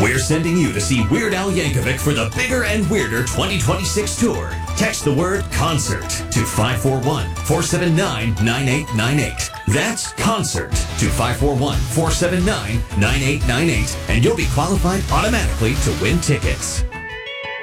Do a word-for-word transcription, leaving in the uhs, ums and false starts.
We're sending you to see Weird Al Yankovic for the Bigger and Weirder twenty twenty-six tour. Text the word concert to five four one, four seven nine, nine eight nine eight. That's concert to five four one, four seven nine, nine eight nine eight, and you'll be qualified automatically to win tickets.